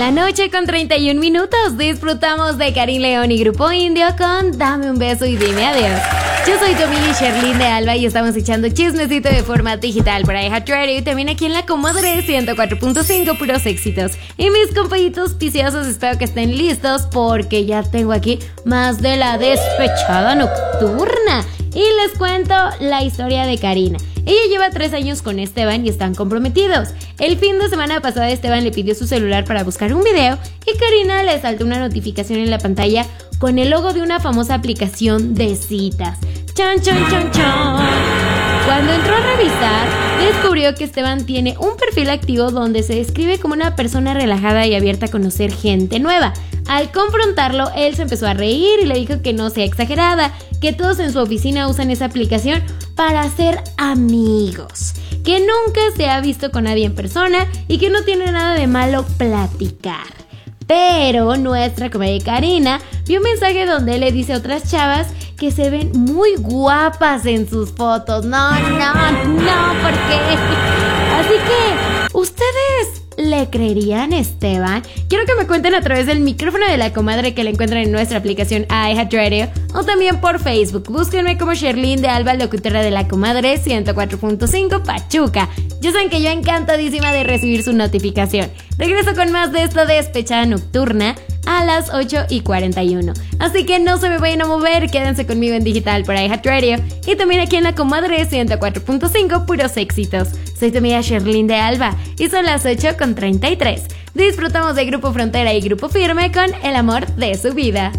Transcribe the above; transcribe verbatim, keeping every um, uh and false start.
la noche con treinta y un minutos. Disfrutamos de Karim León y Grupo Indio con Dame un beso y dime adiós. Yo soy tu amiga Sherlyn de Alba y estamos echando chismecito de forma digital por iHeartRadio y también aquí en la Comadre ciento cuatro punto cinco, puros éxitos. Y mis compañitos viciosos, espero que estén listos porque ya tengo aquí más de la despechada nocturna. Y les cuento la historia de Karina. Ella lleva tres años con Esteban y están comprometidos. El fin de semana pasado Esteban le pidió su celular para buscar un video y Karina le saltó una notificación en la pantalla con el logo de una famosa aplicación de citas. ¡Chan, chan, chan, chan! Cuando entró a revisar, descubrió que Esteban tiene un perfil activo donde se describe como una persona relajada y abierta a conocer gente nueva. Al confrontarlo, él se empezó a reír y le dijo que no sea exagerada, que todos en su oficina usan esa aplicación para ser amigos, que nunca se ha visto con nadie en persona y que no tiene nada de malo platicar. Pero nuestra comadre Karina vio un mensaje donde él le dice a otras chavas que se ven muy guapas en sus fotos. No, no, no, ¿por qué? Así que, ¿ustedes le creerían a Esteban? Quiero que me cuenten a través del micrófono de la comadre que la encuentran en nuestra aplicación iHeartRadio o también por Facebook. Búsquenme como Sherlyn de Alba, locutora de la Comadre ciento cuatro punto cinco Pachuca. Ya saben que yo encantadísima de recibir su notificación. Regreso con más de esta despechada nocturna a las ocho y cuarenta y uno. Así que no se me vayan a mover, quédense conmigo en digital por iHeartRadio y también aquí en la Comadre ciento cuatro punto cinco, puros éxitos. Soy tu amiga Sherlyn de Alba y son las ocho con treinta y tres. Disfrutamos de Grupo Frontera y Grupo Firme con El amor de su vida.